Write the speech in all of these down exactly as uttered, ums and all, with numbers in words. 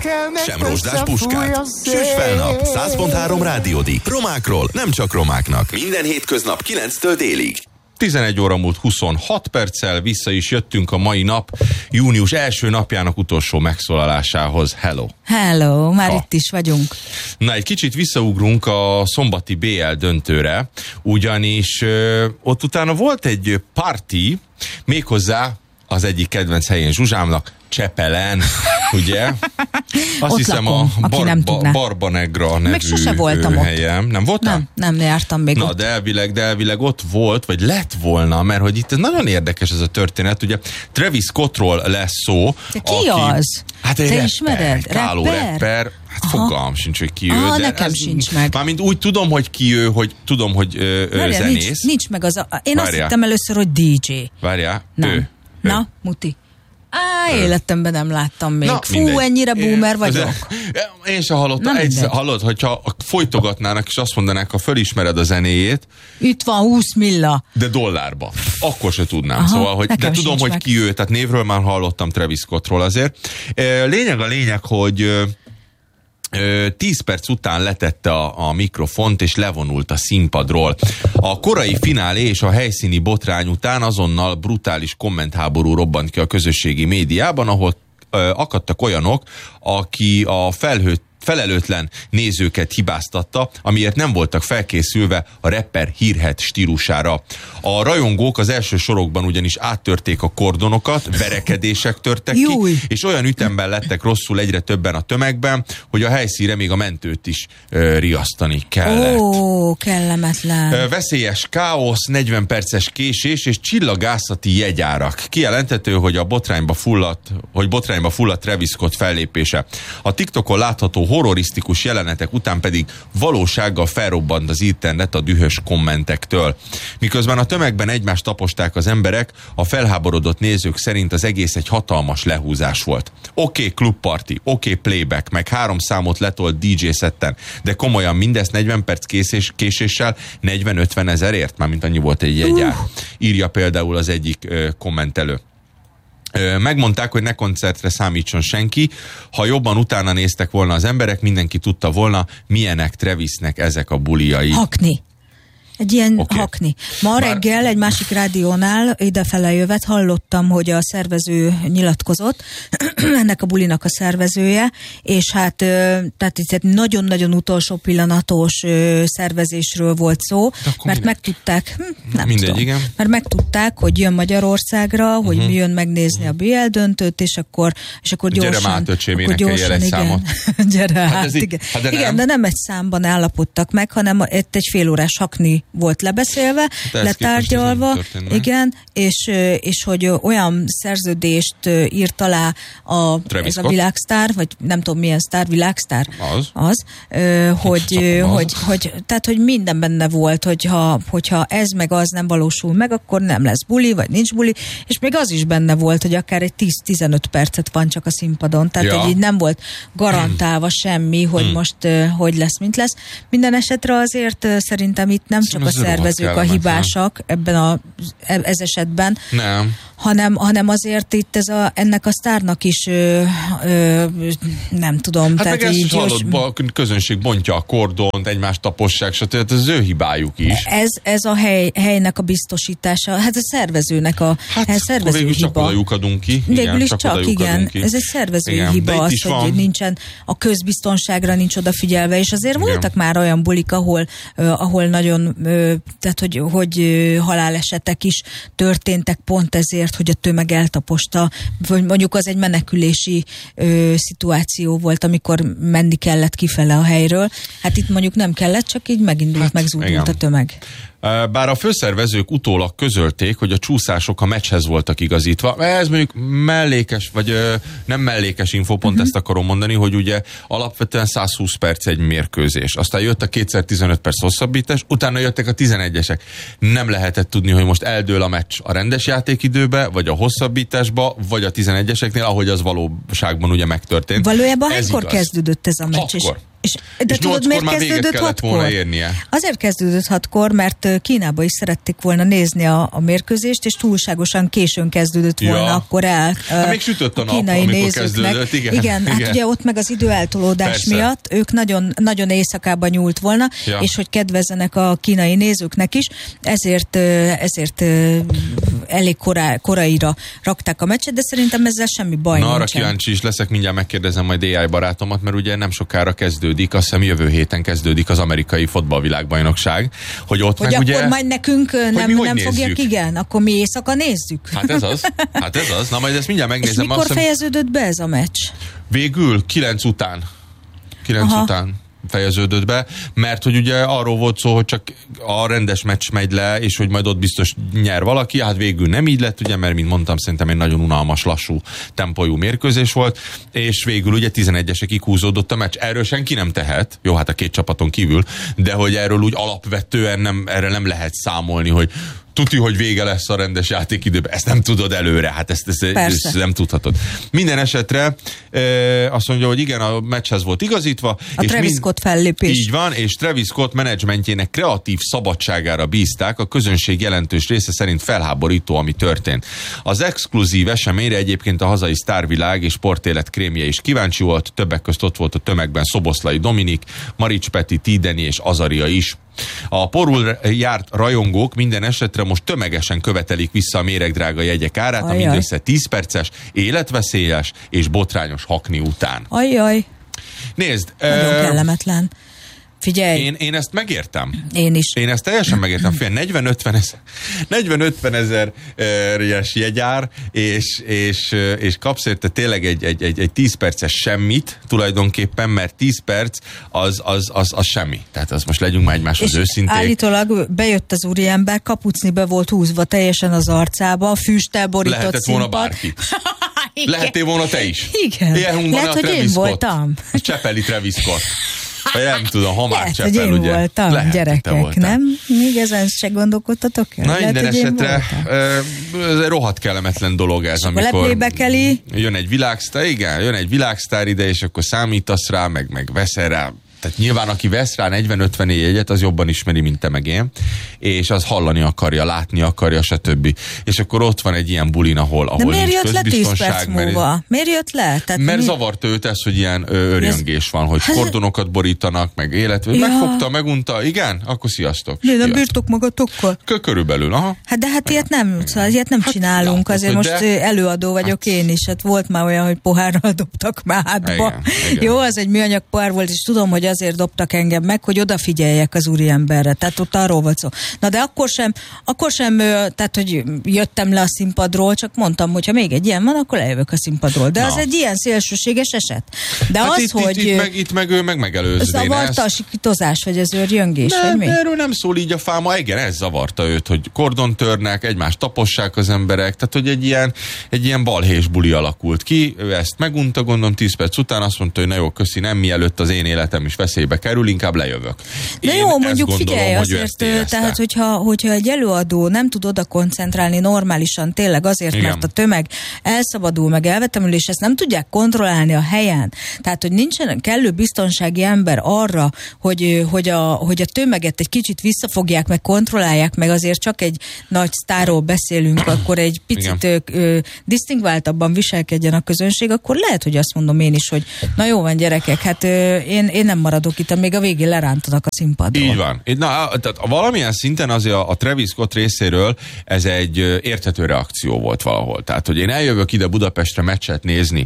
sem rozsdás puskát. Süss fel nap, száz pont három Rádiódi. Romákról, nem csak romáknak. Minden hétköznap kilenctől délig. tizenegy óra múlt huszonhat perccel, vissza is jöttünk a mai nap, június első napjának utolsó megszólalásához. Hello! Hello, már ha. itt is vagyunk. Na, egy kicsit visszaugrunk a szombati bé el döntőre, ugyanis ö, ott utána volt egy party, méghozzá az egyik kedvenc helyén Zsuzsámnak, Csepelen, ugye? Azt ott hiszem lakom, a Bar- nem Bar- Barbanegra nevű Meg sose voltam helyem. Nem voltál? Nem, nem jártam még Na, ott. de elvileg, de elvileg ott volt, vagy lett volna, mert hogy itt ez nagyon érdekes ez a történet, ugye Travis Scottról lesz szó. De ki aki, az? Hát egy Te rapper, ismered? Káló Rapper? rapper. Hát Aha. fogalmam sincs, hogy ki ő. Aha, de nekem ez, sincs meg. Mármint úgy tudom, hogy ki ő, hogy tudom, hogy ö, ö, Várjál, zenész. nincs, nincs meg az a... Én Várjál. azt hittem először, hogy dé dzsé. Várjál, Nem. ő. Na, ő. muti. Á, életemben nem láttam még. Na, Fú, mindegy. ennyire boomer Én- vagyok. Én, én sem hallottam. Na, Egyszer, mindegy. hallod, hogyha folytogatnának és azt mondanák, ha fölismered a zenéjét, Itt van húsz milla. de dollárba. Akkor se tudnám. Aha, szóval, hogy, de nekem tudom, sincs hogy meg. ki ő, tehát névről már hallottam Travis Scottról azért. Lényeg a lényeg, hogy tíz perc után letette a, a mikrofont, és levonult a színpadról. A korai finálé és a helyszíni botrány után azonnal brutális kommentháború robbant ki a közösségi médiában, ahol ö, akadtak olyanok, aki a felhőt felelőtlen nézőket hibáztatta, amiért nem voltak felkészülve a rapper hírhedt stílusára. A rajongók az első sorokban ugyanis áttörték a kordonokat, verekedések törtek ki, Júj. és olyan ütemben lettek rosszul egyre többen a tömegben, hogy a helyszínre még a mentőt is ö, riasztani kellett. Ó, kellemetlen. Ö, Veszélyes káosz, negyven perces késés és csillagászati jegyárak. Kijelentető, hogy a botrányba fulladt, hogy botrányba fulladt Travis Scott fellépése. A TikTokon látható horrorisztikus jelenetek után pedig valósággal felrobbant az internet a dühös kommentektől. Miközben a tömegben egymást taposták az emberek, a felháborodott nézők szerint az egész egy hatalmas lehúzás volt. Oké, okay, klubparty, oké, okay, playback, meg három számot letolt dé dzsé szetten, de komolyan mindezt negyven perc készés, késéssel negyven-ötven ezerért, mármint annyi volt egy jegyár. Írja például az egyik ö, kommentelő. Megmondták, hogy ne koncertre számítson senki. Ha jobban utána néztek volna az emberek, mindenki tudta volna, milyenek Travisnek ezek a buliai. Hakni. Egy ilyen Oké. hakni. Ma Már- reggel egy másik rádiónál idefele jövet hallottam, hogy a szervező nyilatkozott, ennek a bulinak a szervezője, és hát ö, tehát itt egy nagyon-nagyon utolsó pillanatos ö, szervezésről volt szó, akkor mert mindegy. megtudták, hm, nem Mindegy, tudom, igen. mert megtudták, hogy jön Magyarországra, hogy Uh-huh. jön megnézni a bé el döntőt, és akkor, és akkor Gyere gyorsan... már, öcsém, akkor énekelj el egy igen. számot. Gyere, Hát hát, ez így- igen. hát de igen, nem. de nem egy számban állapodtak meg, hanem itt egy félórás hakni volt lebeszélve, ehhez letárgyalva, képest ez nem történt meg. igen, és, és hogy olyan szerződést írt alá a, Travis ez a Scott? világsztár, vagy nem tudom milyen sztár, világsztár, Az. az ö, hogy, Szakom az. hogy, hogy, tehát, hogy minden benne volt, hogyha, hogyha ez meg az nem valósul meg, akkor nem lesz buli, vagy nincs buli, és még az is benne volt, hogy akár egy tíz-tizenöt percet van csak a színpadon, tehát Ja. hogy így nem volt garantálva semmi, hogy Hmm. most ö, hogy lesz, mint lesz. Minden esetre azért ö, szerintem itt nem csak a Ez rohadt szervezők a kellemetlen. hibásak ebben a, e- ez esetben, Nem. hanem, hanem azért itt ez a, ennek a sztárnak is ö, ö, nem tudom. Hát meg ezt is gyors- hallott, ba- a közönség bontja a kordont, egymást tapossák, stb. Ez az ő hibájuk is. Ez, ez a hely, helynek a biztosítása, hát a szervezőnek a Hát ez akkor szervező végül csak hiba. oda lyukadunk ki. Végül is oda csak, lyukadunk igen. ki. Ez egy szervezői Igen, de hiba itt az, is hogy van. nincsen a közbiztonságra nincs odafigyelve, és azért Igen. voltak már olyan bulik, ahol, uh, ahol nagyon, uh, tehát hogy, hogy uh, halálesetek is történtek pont ezért, hogy a tömeg eltaposta, vagy mondjuk az egy menekülési uh, szituáció volt, amikor menni kellett kifele a helyről. Hát itt mondjuk nem kellett, csak így megindult, Hát, megzúdult igen. a tömeg. Bár a főszervezők utólag közölték, hogy a csúszások a meccshez voltak igazítva. Ez mondjuk mellékes, vagy ö, nem mellékes info, pont uh-huh. ezt akarom mondani, hogy ugye alapvetően száz húsz perc egy mérkőzés. Aztán jött a kétszer tizenöt perc hosszabbítás, utána jöttek a tizenegyesek. Nem lehetett tudni, hogy most eldől a meccs a rendes játékidőbe, vagy a hosszabbításba, vagy a tizenegyeseknél, ahogy az valóságban ugye megtörtént. Valójában Ez hánykor igaz. kezdődött ez a meccs? És Hatkor. És, de és tudod, miért kezdődött hatkor? Azért kezdődött hatkor, mert Kínába is szerették volna nézni a, a mérkőzést, és túlságosan későn kezdődött volna ja. akkor el hát uh, még sütött a, a nap, kínai nézőknek. Igen, igen, hát igen. Ugye ott meg az időeltolódás Persze. miatt ők nagyon, nagyon éjszakába nyúlt volna, ja. és hogy kedvezzenek a kínai nézőknek is, ezért, ezért elég korá, koraira rakták a meccset, de szerintem ezzel semmi baj Na, nincsen. arra kíváncsi is leszek, mindjárt megkérdezem majd á i barátomat, mert ugye nem sokára kezdődik, azt hiszem jövő héten kezdődik az amerikai fotballvilágbajnokság, hogy ott hogy meg akkor ugye... majd nekünk nem, nem fogják, igen, akkor mi éjszaka nézzük. Hát ez az, hát ez az, na majd ezt mindjárt megnézem. És mikor azt fejeződött be ez a meccs? Végül kilenc után. Kilenc Aha. után fejeződött be, mert hogy ugye arról volt szó, hogy csak a rendes meccs megy le, és hogy majd ott biztos nyer valaki, hát végül nem így lett, ugye, mert mint mondtam, szerintem egy nagyon unalmas, lassú tempójú mérkőzés volt, és végül ugye tizenegyesekig húzódott a meccs. Erről senki nem tehet, jó, hát a két csapaton kívül, de hogy erről úgy alapvetően nem, erre nem lehet számolni, hogy tuti, hogy vége lesz a rendes játékidőben. Ezt nem tudod előre, hát ezt, ezt, ezt nem tudhatod. Minden esetre e, azt mondja, hogy igen, a meccshez volt igazítva. A és Travis Scott fellépés. Így van, és Travis Scott menedzsmentjének kreatív szabadságára bízták, a közönség jelentős része szerint felháborító, ami történt. Az exkluzív eseményre egyébként a hazai sztárvilág és sportélet krémje is kíváncsi volt, többek közt ott volt a tömegben Szoboszlai Dominik, Marics Peti, Tideni és Azaria is. A porul járt rajongók minden esetre most tömegesen követelik vissza a méregdrága jegyek árát, Ajaj. a mindössze tíz perces, életveszélyes és botrányos hakni után. Ajaj. Nézd. Nagyon uh, kellemetlen. Figyelj. Én, én ezt megértem. Én is. Én ezt teljesen megértem. Fél negyven-ötven ezer es jegyár, és, és, és kapsz érte tényleg egy, egy, egy, egy tíz perces semmit tulajdonképpen, mert tíz perc az, az, az, az semmi. Tehát az most legyünk már egymáshoz őszinték. Állítólag bejött az úriember, kapucni be volt húzva teljesen az arcába, a füsttel borított Lehetett színpad. volna bárki. Lehettél volna te is. Igen. Ilyen Lehet, hogy én voltam. A Csepeli Travis Scott. Vagy nem tudom, ha már Csepel, hogy én ugye? voltam, Lehet, gyerekek, nem? Még ezen se gondolkodtatok el? Na, minden esetre uh, rohadt kellemetlen dolog ez, amikor jön egy világsztár, igen, jön egy világsztár ide, és akkor számítasz rá, meg, meg veszel rá. Tehát nyilván, aki vesz rá negyven-ötven jegyet, az jobban ismeri, mint te meg én, és az hallani akarja, látni akarja, stb. És akkor ott van egy ilyen bulin, ahol, ahol nincs közbiztonság. De miért jött le tíz perc múlva? Miért jött le? Tehát mert mi... zavart őt ez, hogy ilyen örjöngés van, hogy kordonokat borítanak, meg élet. Ja. Megfogta, megunta, igen? Akkor sziasztok. De nem bírtok magatokkal? Körülbelül, aha. Hát de hát ilyet nem, szóval ilyet nem hát csinálunk. Azért most de... előadó vagyok hát... én is. Hát volt már olyan, hogy pohárral dobtak már hátba. Igen, igen. Jó, az egy műanyag pohár volt, és tudom, hogy azért dobtak engem meg, hogy odafigyeljek az úriemberre. Tehát ott arról volt szó. Na de akkor sem, akkor sem, tehát hogy jöttem le a színpadról, csak mondtam, hogy ha még egy ilyen van, akkor lejövök a színpadról. De Na. az egy ilyen szélsőséges eset. De hát az, itt, hogy... Itt, itt, meg, itt meg ő meg megelőzné. Zavarta a sikítozás, vagy az őrjöngés, nem, vagy mi? Erről nem szól így a fáma. Igen, ez zavarta őt, hogy kordon törnek, egymást tapossák az emberek, tehát hogy egy ilyen, egy ilyen balhés buli alakult ki. Ő ezt megunta, gondolom, tíz perc után azt mondta, hogy na jó, köszi, nem mielőtt az én életem is veszélybe kerül, inkább lejövök. De Én jó, mondjuk gondolom, figyelj, azért, tehát hogyha, hogyha egy előadó nem tud oda koncentrálni normálisan, tényleg azért, Igen. mert a tömeg elszabadul, meg elvetemül, és ezt nem tudják kontrollálni a helyen. Tehát, hogy nincsen kellő biztonsági ember arra, hogy, hogy, a, hogy a tömeget egy kicsit visszafogják, meg kontrollálják, meg azért csak egy nagy sztárról beszélünk, akkor egy picit ö, ö, disztingváltabban viselkedjen a közönség, akkor lehet, hogy azt mondom én is, hogy na jó van, gyerekek, hát ö, én, én nem maradok itt, még a végén lerántanak a színpadról. Így van. Na, tehát valamilyen szinten azért a, a Travis Scott részéről ez egy érthető reakció volt valahol. Tehát, hogy én eljövök ide Budapestre meccset nézni,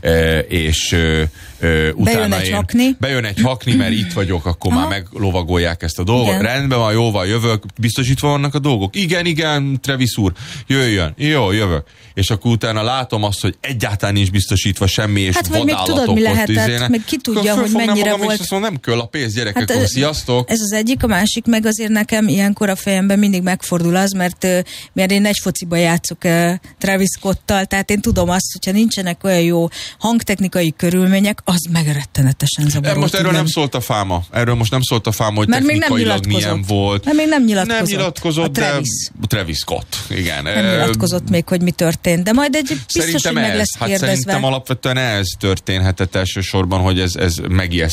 és utána bejön egy én, hakni. Bejön egy hakni, mert itt vagyok, akkor Aha. már meglovagolják ezt a dolgot. Igen. Rendben van, jóval jövök, biztosítva vannak a dolgok. Igen, igen, Travis úr, jöjjön. Jó, jövök. És akkor utána látom azt, hogy egyáltalán nincs biztosítva semmi, és hát, vadállatok ott. Hát, tudod, mi lehetett, meg ki tudja, hogy mennyire volt. Azt mondom, nem kell a pénz, gyerekek, hát akkor sziasztok. Ez az egyik, a másik meg azért nekem ilyenkor a fejemben mindig megfordul az, mert, mert én egy fociba játszok uh, Travis Scott-tal, tehát én tudom azt, hogyha nincsenek olyan jó hangtechnikai körülmények, az megrettenetesen zavaró. Most erről nem szólt a fáma. Erről most nem szólt a fáma, hogy mert technikailag milyen volt. Mert még nem nyilatkozott. Nem nyilatkozott, a Travis. de Travis Scott, igen. Nem nyilatkozott még, hogy mi történt, de majd egy biztos, szerintem hogy meg ez, lesz hát kérdezve. Szerintem alapvetően ez történhetett elsősorban, hogy ez, ez megijeszt. Ahogy te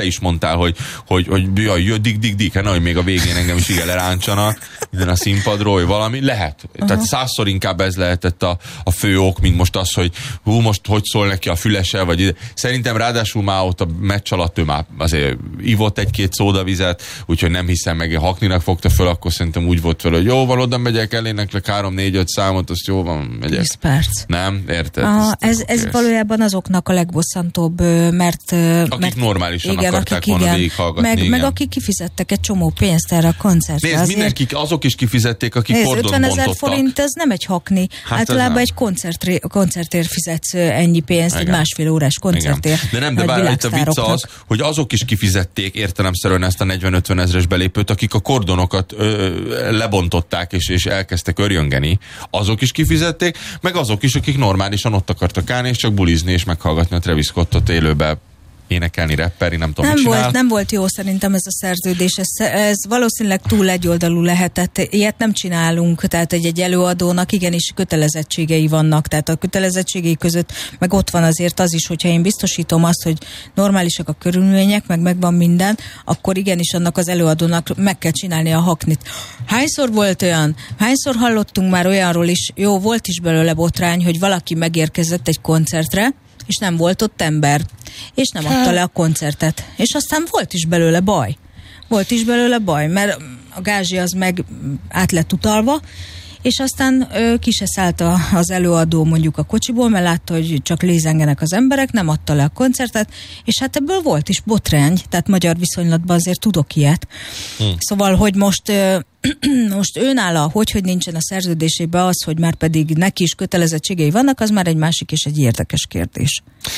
te is mondtál, hogy, hogy, hogy jaj, jö, dik, dik, dik, hát, hogy még a végén engem is igen leráncsanak, minden a színpadról, vagy valami. Lehet. Uh-huh. Tehát százszor inkább ez lehetett a, a fő ok, mint most az, hogy hú, most hogy szól neki a fülese, vagy ide. Szerintem ráadásul már ott a meccs alatt ő már azért ivott egy-két szódavizet, úgyhogy nem hiszem meg, Hakninak fogta föl, akkor szerintem úgy volt fel, hogy jó van, oda megyek, eléneklek három, négy, öt számot, azt jó van, megyek. tíz perc. Nem, érted? Aha, ez, ez valójában azoknak a legbosszantóbb, mert... Akik mert, normálisan igen, akarták akik, volna igen, végighallgatni. meg, igen. meg akik kifizettek egy csomó pénzt erre a koncertre. Nézd, azért, mindenki, azok is kifizették, akik nézd, kordont ötvenezer bontottak. forint, ez nem egy hakni. Hát általában egy koncertré, koncertért fizetsz ennyi pénzt, igen. Egy másfél órás koncertért. Igen. De nem, de bár itt a vicc az, hogy azok is kifizették értelemszerűen ezt a negyven-ötven ezres belépőt, akik a kordonokat ö, lebontották és, és elkezdtek örjöngeni. Azok is kifizették, meg azok is, akik normálisan ott akartak állni, és csak bulizni és meghallgatni a Travis Scottot élőbe, énekelni, rapperi, nem tudom, nem mit volt, csinál. nem volt jó szerintem ez a szerződés, ez, ez valószínűleg túl egyoldalú lehetett, ilyet nem csinálunk, tehát egy, egy előadónak igenis kötelezettségei vannak, tehát a kötelezettségei között meg ott van azért az is, hogyha én biztosítom azt, hogy normálisak a körülmények, meg megvan minden, akkor igenis annak az előadónak meg kell csinálni a haknit. Hányszor volt olyan, hányszor hallottunk már olyanról is, jó, volt is belőle botrány, hogy valaki megérkezett egy koncertre, és nem volt ott ember, és nem adta le a koncertet. És aztán volt is belőle baj. Volt is belőle baj, mert a gázsi az meg át lett utalva, és aztán ö, ki se szállt a, az előadó mondjuk a kocsiból, mert látta, hogy csak lézengenek az emberek, nem adta le a koncertet, és hát ebből volt is botrány, tehát magyar viszonylatban azért tudok ilyet. Hm. Szóval, hogy most... Ö, most őnála, hogy, hogy nincsen a szerződésében az, hogy már pedig neki is kötelezettségei vannak, az már egy másik és egy érdekes kérdés.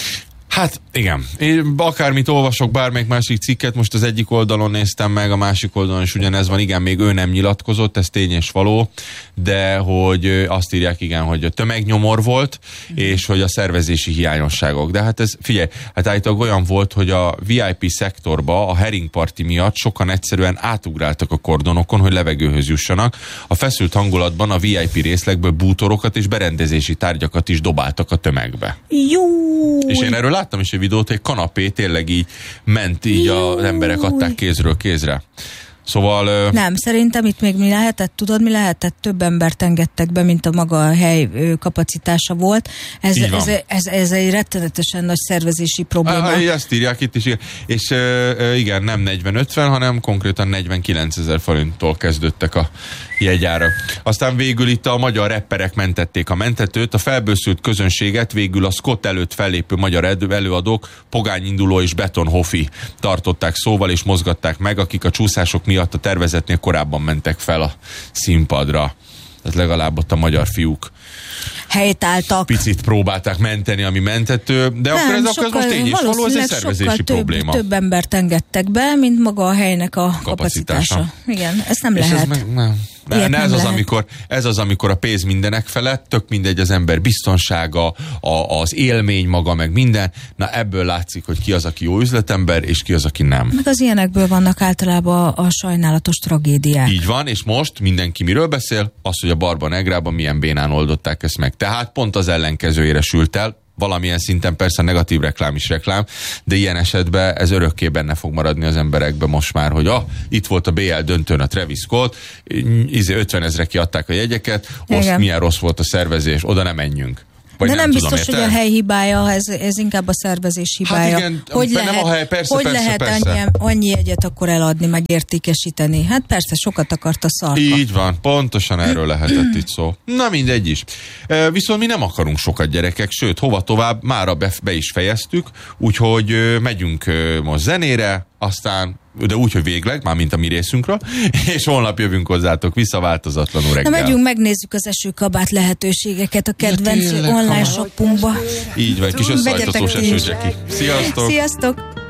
Hát igen, én akármit olvasok, bármelyik másik cikket, most az egyik oldalon néztem meg, a másik oldalon is ugyanez van, igen, még ő nem nyilatkozott, ez tény és való, de hogy azt írják, igen, hogy a tömegnyomor volt, mm. és hogy a szervezési hiányosságok. De hát ez, figyelj, hát állítólag olyan volt, hogy a vé i pé szektorba a Herring Party miatt sokan egyszerűen átugráltak a kordonokon, hogy levegőhöz jussanak. A feszült hangulatban a vé i pé részlegből bútorokat és berendezési tárgyakat is dobáltak a tömegbe. Jó! És én erről láttam is egy videót, egy kanapé tényleg így ment, így az emberek adták kézről kézre. Szóval... Nem, szerintem itt még mi lehetett, tudod, mi lehetett? Több embert engedtek be, mint a maga a hely kapacitása volt. Ez, ez, ez, ez egy rettenetesen nagy szervezési probléma. Ah, ezt írják itt is, igen. És uh, igen, nem negyven-ötven, hanem konkrétan negyvenkilencezer forinttól kezdődtek a jegyárak. Aztán végül itt a magyar rapperek mentették a mentetőt, a felbőszült közönséget végül a Scott előtt fellépő magyar előadók, Pogány Induló és Beton Hofi tartották szóval és mozgatták meg, akik a csúszások miatt a tervezetnél korábban mentek fel a színpadra. Tehát legalább ott a magyar fiúk helytálltak. Picit próbálták menteni, ami mentető, de nem, akkor ez, sokkal, akkor ez tény és való, ez egy szervezési több, probléma. Több embert engedtek be, mint maga a helynek a kapacitása. kapacitása. Igen, ezt nem és lehet. Ez meg, nem. Ne, ne ez, az, amikor, ez az, amikor a pénz mindenek felett, tök mindegy az ember biztonsága, a, az élmény maga, meg minden. Na ebből látszik, hogy ki az, aki jó üzletember, és ki az, aki nem. Meg az ilyenekből vannak általában a, a sajnálatos tragédiák. Így van, és most mindenki miről beszél? Az, hogy a Barba Negrában milyen bénán oldották ezt meg. Tehát pont az ellenkezőjére sült el. Valamilyen szinten persze negatív reklám is reklám, de ilyen esetben ez örökké benne fog maradni az emberekbe most már, hogy ah, itt volt a bé el döntőn a Travis Scott, izé ötven ezre kiadták a jegyeket, azt milyen rossz volt a szervezés, oda nem menjünk. Vagy de nem, nem tudom, biztos, érte? hogy a hely hibája, ez, ez inkább a szervezés hibája. Hát igen, hogy lehet, nem a hely, persze, hogy persze, lehet persze. Annyi, annyi egyet akkor eladni, meg értékesíteni? Hát persze, sokat akart a szarka. Így van, pontosan erről lehetett itt szó. Na mindegy is. E, viszont mi nem akarunk sokat, gyerekek, sőt, hova tovább, mára be, be is fejeztük, úgyhogy ö, megyünk ö, most zenére, aztán de úgy, hogy végleg, már mint a mi részünkről, és holnap jövünk hozzátok vissza változatlanul reggel. Na megyünk, megnézzük az esőkabát lehetőségeket a kedvenc online shopunkba. Így van, kis összehajtozós esőzseki. Sziasztok! Sziasztok!